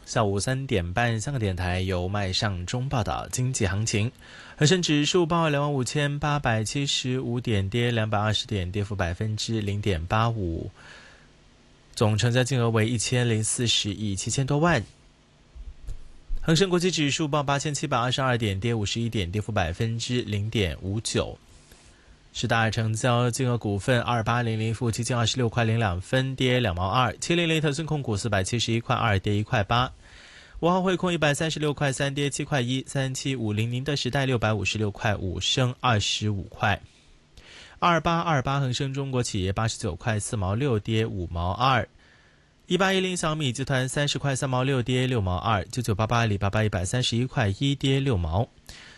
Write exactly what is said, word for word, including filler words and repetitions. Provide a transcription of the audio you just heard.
下午三点半，香港电台由麦尚中报道经济行情。恒生指数报两万五千八百七十五点，跌两百二十点，跌幅百分之零点八五。总成交金额为一千零四十亿七千多万。恒生国际指数报八千七百二十二点，跌五十一点，跌幅百分之零点五九。十大成交金额股份：二八零零富基金二十六块零两分，跌两毛二；七零零腾讯控股四百七十一块二，跌一块八；五号汇控一百三十六块三，跌七块一；三七五零宁德时代六百五十六块五，升二十五块；二八二八恒生中国企业八十九块四毛六，跌五毛二；一八一零小米集团三十块三毛六，跌六毛二；九九八八阿里巴巴一百三十一块一，跌六毛。